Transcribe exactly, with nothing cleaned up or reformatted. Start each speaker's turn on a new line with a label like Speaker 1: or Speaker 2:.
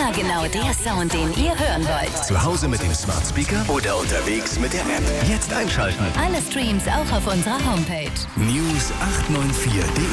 Speaker 1: Immer genau der Sound, den ihr hören wollt.
Speaker 2: Zu Hause mit dem Smart Speaker oder unterwegs mit der App. Jetzt einschalten.
Speaker 1: Alle Streams auch auf unserer Homepage.
Speaker 2: News acht neun vier punkt de